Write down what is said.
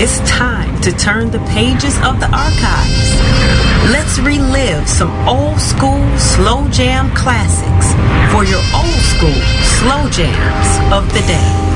It's time to turn the pages of the archives. Let's relive some old school slow jam classics for your old school slow jams of the day.